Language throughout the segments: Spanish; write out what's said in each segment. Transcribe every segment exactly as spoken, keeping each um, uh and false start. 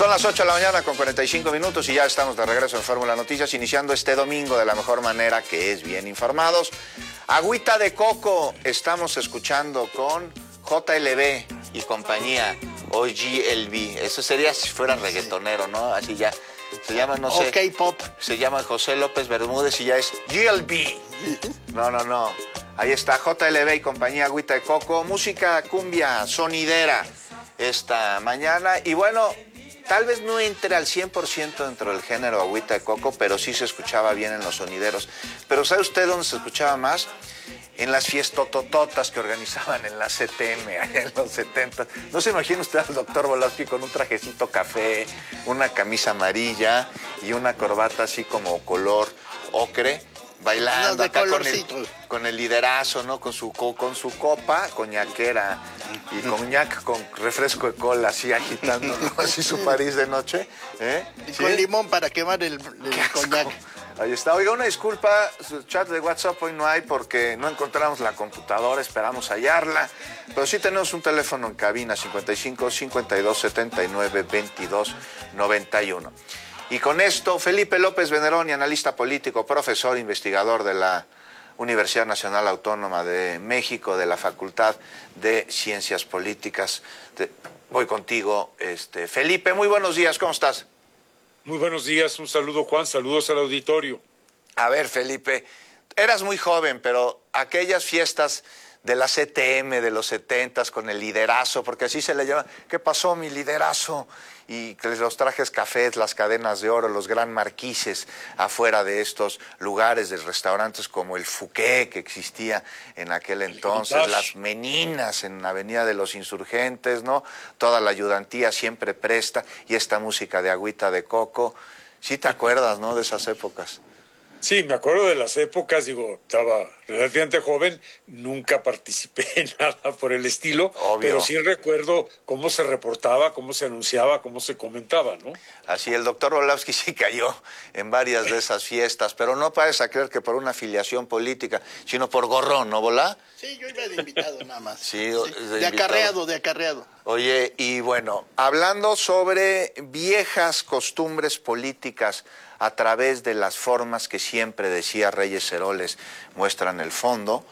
Son las ocho de la mañana con cuarenta y cinco minutos y ya estamos de regreso en Fórmula Noticias, iniciando este domingo de la mejor manera, que es bien informados. Agüita de coco, estamos escuchando con J L B y compañía, o G L B. Eso sería si fuera reggaetonero, ¿no? Así ya, se llama, no sé. Ok, pop. Se llama José López Bermúdez y ya es G L B. No, no, no. Ahí está J L B y compañía, Agüita de coco. Música cumbia sonidera esta mañana. Y bueno, tal vez no entre al cien por ciento dentro del género Agüita de coco, pero sí se escuchaba bien en los sonideros. Pero ¿sabe usted dónde se escuchaba más? En las fiestotototas que organizaban en la C T M allá en los setenta. ¿No se imagina usted al doctor Volosky con un trajecito café, una camisa amarilla y una corbata así como color ocre, bailando acá con el, con el liderazo, ¿no? Con su, con su copa coñaquera y coñac con refresco de cola, así agitando, ¿no? Así su París de noche, ¿eh? Y ¿Sí? con limón para quemar el, el coñac. Ahí está. Oiga, una disculpa, su chat de WhatsApp hoy no hay porque no encontramos la computadora, esperamos hallarla, pero sí tenemos un teléfono en cabina, cincuenta y cinco, cincuenta y dos, setenta y nueve, veintidós, noventa y uno. Y con esto, Felipe López Veneroni, analista político, profesor, investigador de la Universidad Nacional Autónoma de México, de la Facultad de Ciencias Políticas. Te, voy contigo, este, Felipe, muy buenos días, ¿cómo estás? Muy buenos días, un saludo Juan, saludos al auditorio. A ver, Felipe, eras muy joven, pero aquellas fiestas de la C T M de los setentas con el liderazo, porque así se le llama, ¿qué pasó mi liderazo? Y los trajes cafés, las cadenas de oro, los gran marquises afuera de estos lugares de restaurantes como el Fuqué, que existía en aquel entonces, las meninas en la Avenida de los Insurgentes, ¿no? Toda la ayudantía siempre presta, y esta música de Agüita de coco. ¿Sí te acuerdas, no, de esas épocas? Sí, me acuerdo de las épocas, digo, estaba relativamente joven, nunca participé en nada por el estilo, Obvio. Pero sí recuerdo cómo se reportaba, cómo se anunciaba, cómo se comentaba, ¿no? Así, el doctor Volosky sí cayó en varias de esas fiestas, pero no pares a creer que por una afiliación política, sino por gorrón, ¿no, Volá? Sí, yo iba de invitado nada más. Sí, sí, de, de acarreado, de acarreado. Oye, y bueno, hablando sobre viejas costumbres políticas a través de las formas que siempre, decía Reyes Heroles, muestran el fondo,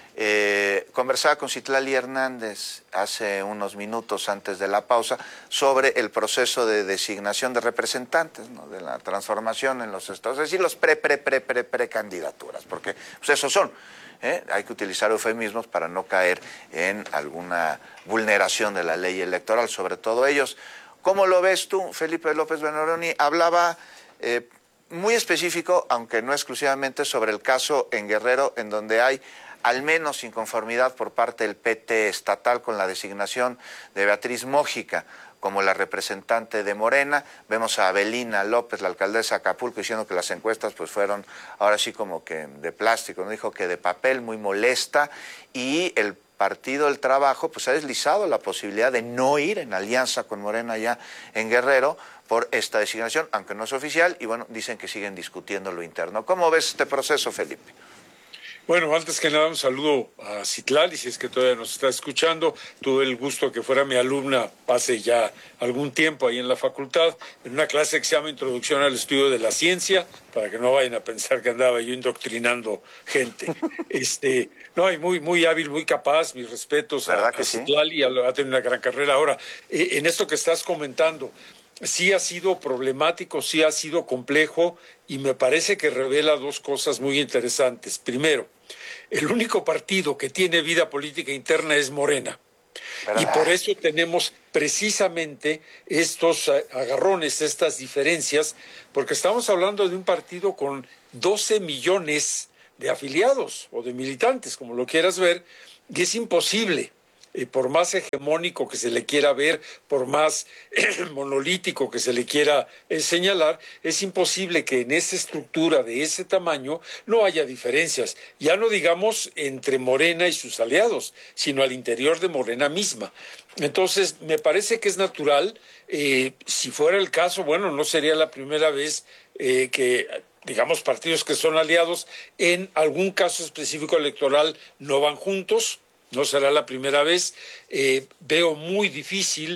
eh, conversaba con Citlali Hernández hace unos minutos antes de la pausa sobre el proceso de designación de representantes, ¿no? De la transformación en los estados, es decir, los pre, pre, pre, pre, pre candidaturas, porque pues esos son. ¿Eh? Hay que utilizar eufemismos para no caer en alguna vulneración de la ley electoral, sobre todo ellos. ¿Cómo lo ves tú, Felipe López Veneroni? Hablaba eh, muy específico, aunque no exclusivamente, sobre el caso en Guerrero, en donde hay al menos inconformidad por parte del P T estatal con la designación de Beatriz Mójica como la representante de Morena. Vemos a Abelina López, la alcaldesa de Acapulco, diciendo que las encuestas pues fueron ahora sí como que de plástico, no dijo que de papel, muy molesta, y el Partido del Trabajo pues ha deslizado la posibilidad de no ir en alianza con Morena ya en Guerrero por esta designación, aunque no es oficial, y bueno, dicen que siguen discutiendo lo interno. ¿Cómo ves este proceso, Felipe? Bueno, antes que nada un saludo a Citlali, si es que todavía nos está escuchando. Tuve el gusto que fuera mi alumna hace ya algún tiempo ahí en la facultad, en una clase que se llama Introducción al Estudio de la Ciencia, para que no vayan a pensar que andaba yo indoctrinando gente. este, no, y muy, muy hábil, muy capaz, mis respetos a, a Citlali, sí? Ha tenido una gran carrera. Ahora, eh, en esto que estás comentando, sí ha sido problemático, sí ha sido complejo, y me parece que revela dos cosas muy interesantes. Primero, el único partido que tiene vida política interna es Morena. ¿Verdad? Y por eso tenemos precisamente estos agarrones, estas diferencias, porque estamos hablando de un partido con doce millones de afiliados o de militantes, como lo quieras ver, y es imposible. Eh, por más hegemónico que se le quiera ver, por más eh, monolítico que se le quiera eh, señalar, es imposible que en esa estructura de ese tamaño no haya diferencias, ya no digamos entre Morena y sus aliados, sino al interior de Morena misma. Entonces, me parece que es natural, eh, si fuera el caso, bueno, no sería la primera vez eh, que, digamos, partidos que son aliados en algún caso específico electoral no van juntos. No será la primera vez. Eh, veo muy difícil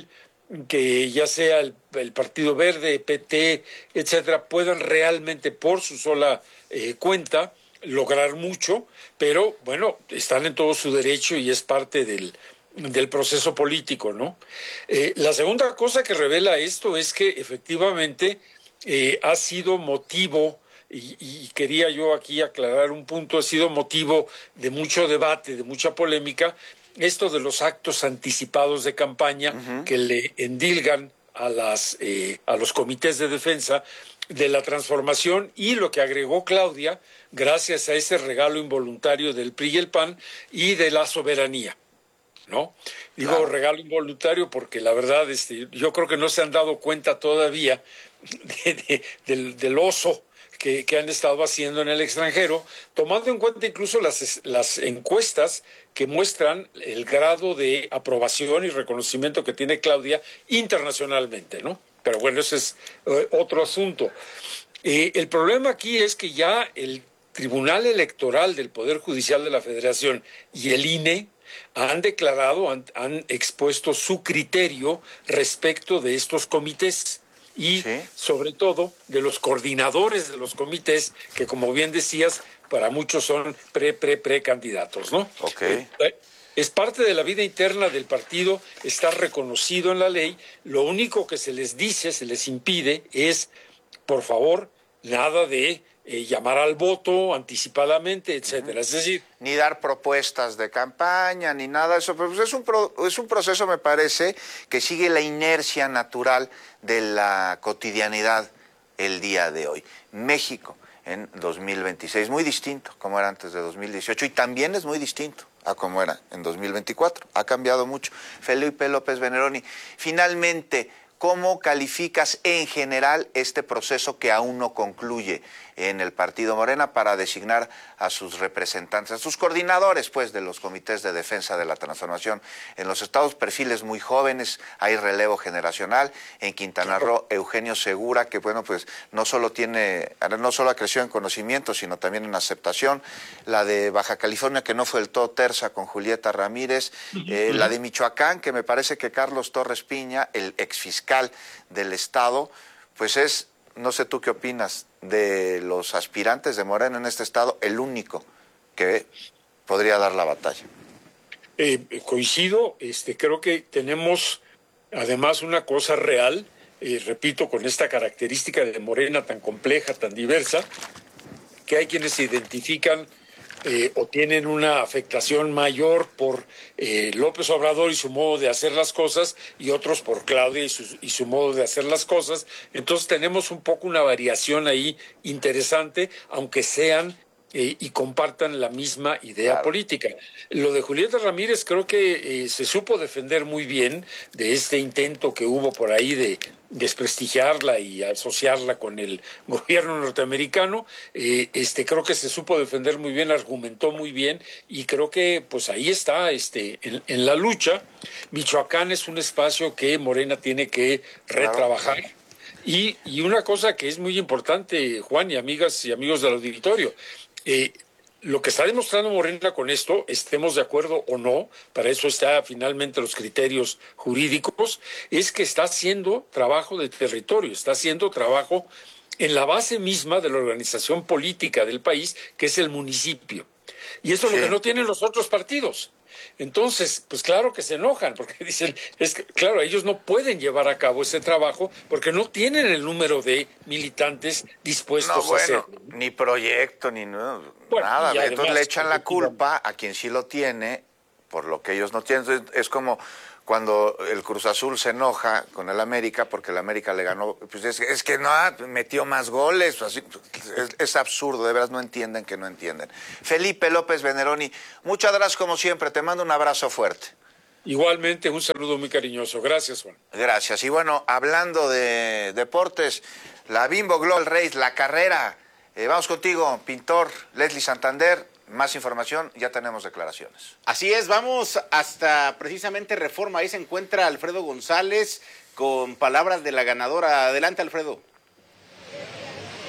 que ya sea el, el Partido Verde, P T, etcétera, puedan realmente por su sola eh, cuenta lograr mucho, pero bueno, están en todo su derecho y es parte del, del proceso político, ¿no? Eh, la segunda cosa que revela esto es que efectivamente eh, ha sido motivo, y, y quería yo aquí aclarar un punto, ha sido motivo de mucho debate, de mucha polémica, esto de los actos anticipados de campaña uh-huh. que le endilgan a, las, eh, a los comités de defensa de la transformación y lo que agregó Claudia, gracias a ese regalo involuntario del P R I y el P A N y de la soberanía, ¿no? Digo claro. regalo involuntario porque la verdad este, yo creo que no se han dado cuenta todavía de, de, del, del oso que, que han estado haciendo en el extranjero, tomando en cuenta incluso las, las encuestas que muestran el grado de aprobación y reconocimiento que tiene Claudia internacionalmente, ¿no? Pero bueno, ese es eh, otro asunto. Eh, el problema aquí es que ya el Tribunal Electoral del Poder Judicial de la Federación y el I N E han declarado, han, han expuesto su criterio respecto de estos comités y ¿sí? sobre todo de los coordinadores de los comités, que como bien decías, para muchos son pre, pre, pre candidatos, ¿no? Ok. Eh, Es parte de la vida interna del partido, está reconocido en la ley. Lo único que se les dice, se les impide, es, por favor, nada de eh, llamar al voto anticipadamente, etcétera. Uh-huh. Es decir, ni dar propuestas de campaña, ni nada de eso. Pues es un, pro, es un proceso, me parece, que sigue la inercia natural de la cotidianidad el día de hoy. México en dos mil veintiséis, muy distinto como era antes de dos mil dieciocho, y también es muy distinto a como era en dos mil veinticuatro. Ha cambiado mucho. Felipe López Veneroni, finalmente, ¿cómo calificas en general este proceso que aún no concluye en el Partido Morena para designar a sus representantes, a sus coordinadores, pues, de los comités de defensa de la transformación en los estados? Perfiles muy jóvenes, hay relevo generacional. En Quintana Roo, Eugenio Segura, que bueno, pues no solo tiene, no solo ha crecido en conocimiento, sino también en aceptación. La de Baja California, que no fue del todo tersa, con Julieta Ramírez. Eh, la de Michoacán, que me parece que Carlos Torres Piña, el exfiscal del estado, pues es, no sé tú qué opinas, de los aspirantes de Morena en este estado, el único que podría dar la batalla. Eh, coincido, este, creo que tenemos además una cosa real, eh, repito, con esta característica de Morena tan compleja, tan diversa, que hay quienes se identifican eh, o tienen una afectación mayor por eh, López Obrador y su modo de hacer las cosas, y otros por Claudia y su, y su modo de hacer las cosas. Entonces tenemos un poco una variación ahí interesante, aunque sean eh, y compartan la misma idea claro. política. Lo de Julieta Ramírez creo que eh, se supo defender muy bien de este intento que hubo por ahí de desprestigiarla y asociarla con el gobierno norteamericano. Eh, este creo que se supo defender muy bien, argumentó muy bien, y creo que pues ahí está este en, en la lucha. Michoacán es un espacio que Morena tiene que retrabajar. Claro. Y, y una cosa que es muy importante, Juan y amigas y amigos del auditorio, eh, lo que está demostrando Morena con esto, estemos de acuerdo o no, para eso está finalmente los criterios jurídicos, es que está haciendo trabajo de territorio, está haciendo trabajo en la base misma de la organización política del país, que es el municipio. Y eso es sí. lo que no tienen los otros partidos. Entonces, pues claro que se enojan, porque dicen, es que, claro, ellos no pueden llevar a cabo ese trabajo porque no tienen el número de militantes dispuestos no, bueno, a hacerlo. Ni proyecto, ni no, bueno, nada. Además, entonces le echan la culpa a quien sí lo tiene por lo que ellos no tienen. Entonces, es como cuando el Cruz Azul se enoja con el América porque el América le ganó, pues es, es que no, metió más goles, así, es, es absurdo, de veras no entienden que no entienden. Felipe López Veneroni, muchas gracias como siempre, te mando un abrazo fuerte. Igualmente, un saludo muy cariñoso. Gracias, Juan. Gracias. Y bueno, hablando de deportes, la Bimbo Global Race, la carrera, eh, vamos contigo, pintor Leslie Santander. Más información, ya tenemos declaraciones. Así es, vamos hasta precisamente Reforma. Ahí se encuentra Alfredo González con palabras de la ganadora. Adelante, Alfredo.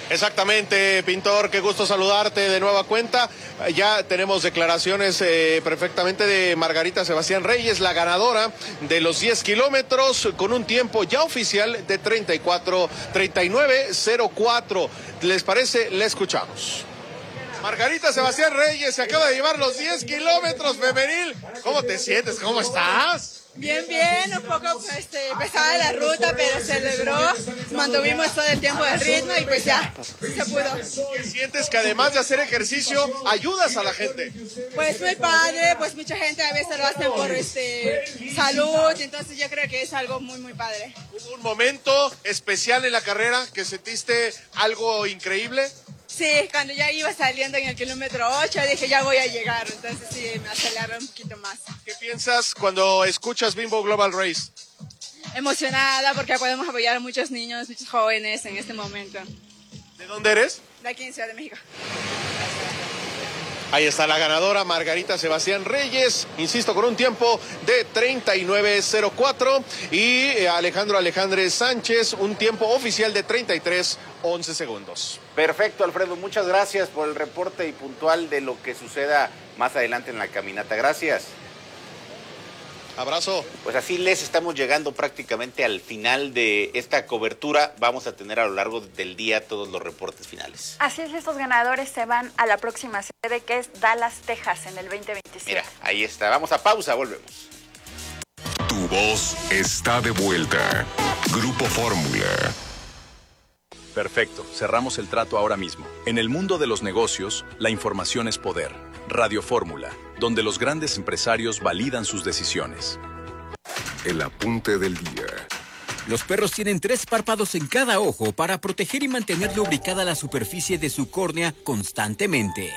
Exactamente, Pintor, qué gusto saludarte de nueva cuenta. Ya tenemos declaraciones eh, perfectamente de Margarita Sebastián Reyes, la ganadora de los diez kilómetros, con un tiempo ya oficial de treinta y cuatro, treinta y nueve cero cuatro. ¿Les parece? Le escuchamos. Margarita Sebastián Reyes se acaba de llevar los diez kilómetros femenil. ¿Cómo te sientes? ¿Cómo estás? Bien, bien, un poco este, pesada la ruta, pero se logró, mantuvimos todo el tiempo de ritmo y pues ya, se pudo. ¿Qué sientes que además de hacer ejercicio, ayudas a la gente? Pues muy padre, pues mucha gente a veces lo hace por este, salud, entonces yo creo que es algo muy, muy padre. ¿Hubo un momento especial en la carrera que sentiste algo increíble? Sí, cuando ya iba saliendo en el kilómetro ocho, dije ya voy a llegar, entonces sí, me aceleré un poquito más. ¿Qué piensas cuando escuchas Bimbo Global Race? Emocionada porque podemos apoyar a muchos niños, muchos jóvenes en este momento. ¿De dónde eres? De aquí en Ciudad de México. Ahí está la ganadora, Margarita Sebastián Reyes, insisto, con un tiempo de treinta y nueve cero cuatro, y Alejandro Alejandre Sánchez, un tiempo oficial de treinta y tres once segundos. Perfecto, Alfredo, muchas gracias por el reporte y puntual de lo que suceda más adelante en la caminata. Gracias. Abrazo. Pues así les estamos llegando prácticamente al final de esta cobertura. Vamos a tener a lo largo del día todos los reportes finales. Así es, estos ganadores se van a la próxima sede, que es Dallas, Texas, en el veinte veintisiete. Mira, ahí está. Vamos a pausa, volvemos. Tu voz está de vuelta. Grupo Fórmula. Perfecto, cerramos el trato ahora mismo. En el mundo de los negocios, la información es poder. Radio Fórmula, donde los grandes empresarios validan sus decisiones. El apunte del día. Los perros tienen tres párpados en cada ojo para proteger y mantener lubricada la superficie de su córnea constantemente.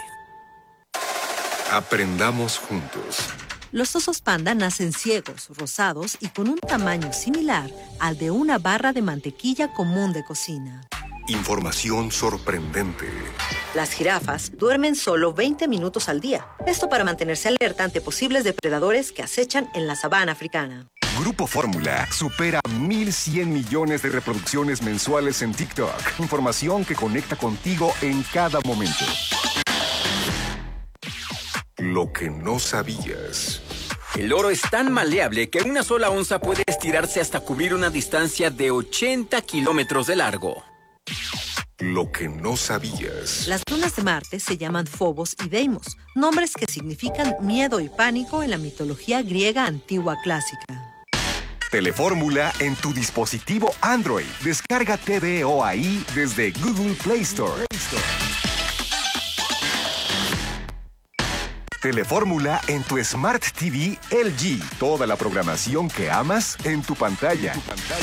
Aprendamos juntos. Los osos panda nacen ciegos, rosados y con un tamaño similar al de una barra de mantequilla común de cocina. Información sorprendente. Las jirafas duermen solo veinte minutos al día. Esto para mantenerse alerta ante posibles depredadores que acechan en la sabana africana. Grupo Fórmula supera mil cien millones de reproducciones mensuales en TikTok. Información que conecta contigo en cada momento. Lo que no sabías. El oro es tan maleable que una sola onza puede estirarse hasta cubrir una distancia de ochenta kilómetros de largo. Lo que no sabías. Las lunas de Marte se llaman Phobos y Deimos, nombres que significan miedo y pánico en la mitología griega antigua clásica. Telefórmula en tu dispositivo Android. Descarga T V O ahí desde Google Play Store. Telefórmula en tu Smart T V L G. Toda la programación que amas en tu pantalla.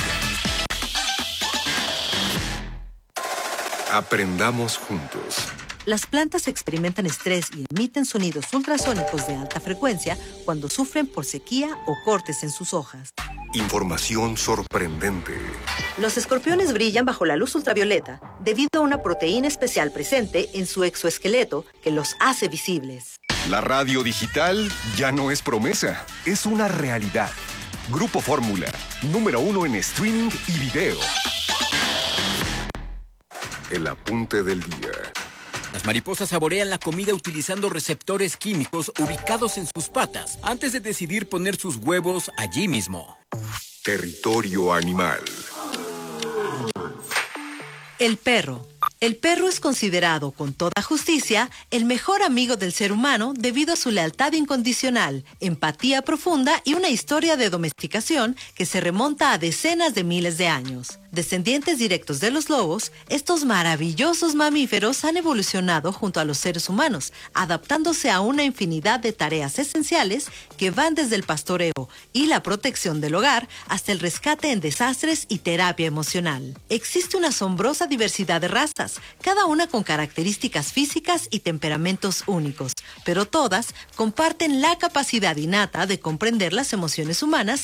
Aprendamos juntos. Las plantas experimentan estrés y emiten sonidos ultrasónicos de alta frecuencia cuando sufren por sequía o cortes en sus hojas. Información sorprendente. Los escorpiones brillan bajo la luz ultravioleta debido a una proteína especial presente en su exoesqueleto que los hace visibles. La radio digital ya no es promesa, es una realidad. Grupo Fórmula, número uno en streaming y video. El apunte del día. Las mariposas saborean la comida utilizando receptores químicos ubicados en sus patas antes de decidir poner sus huevos allí mismo. Territorio animal. El perro. El perro es considerado, con toda justicia, el mejor amigo del ser humano debido a su lealtad incondicional, empatía profunda y una historia de domesticación que se remonta a decenas de miles de años. Descendientes directos de los lobos, estos maravillosos mamíferos han evolucionado junto a los seres humanos, adaptándose a una infinidad de tareas esenciales que van desde el pastoreo y la protección del hogar hasta el rescate en desastres y terapia emocional. Existe una asombrosa diversidad de razas, cada una con características físicas y temperamentos únicos, pero todas comparten la capacidad innata de comprender las emociones humanas